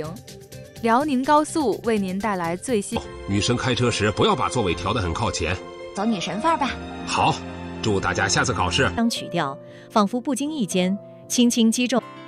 行。辽宁高速为您带来最新。 女生开车时不要把座位调得很靠前， 走女神范儿吧。 好，祝大家下次考试。 当曲调，仿佛不经意间轻轻击中。